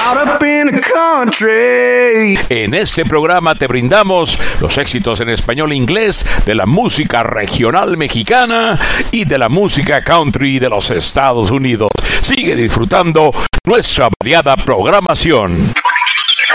Caught up in the country. En este programa te brindamos los éxitos en español e inglés de la música regional mexicana y de la música country de los Estados Unidos. Sigue disfrutando nuestra variada programación.